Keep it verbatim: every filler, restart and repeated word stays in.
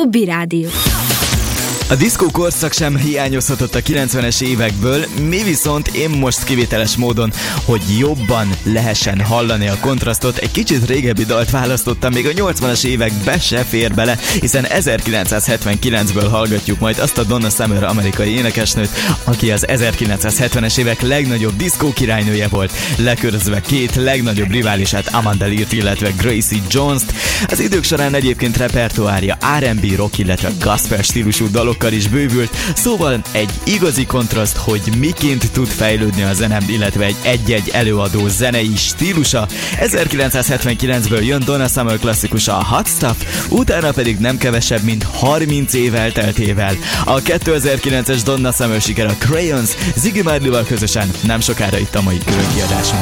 Dobby Rádió. A diszkó korszak sem hiányozhatott a kilencvenes évekből, mi viszont én most kivételes módon, hogy jobban lehessen hallani a kontrasztot, egy kicsit régebbi dalt választottam, még a nyolcvanas évekbe se fér bele, hiszen ezerkilencszázhetvenkilencből hallgatjuk majd azt a Donna Summer amerikai énekesnőt, aki az ezerkilencszázhetvenes évek legnagyobb diszkó királynője volt, lekörözve két legnagyobb riválisát, Amanda Leart, illetve Gracie Jones-t. Az idők során egyébként repertoárja er and bé, rock, illetve gospel stílusú dalokkal is bővült, szóval egy igazi kontraszt, hogy miként tud fejlődni a zene, illetve egy egy-egy előadó zenei stílusa. ezerkilencszázhetvenkilencből jön Donna Summer klasszikusa, a Hot Stuff, utána pedig nem kevesebb, mint harminc év elteltével a kétezer-kilences Donna Summer siker, a Crayons, Ziggy Marley-val közösen nem sokára itt a mai külön kiadásunk.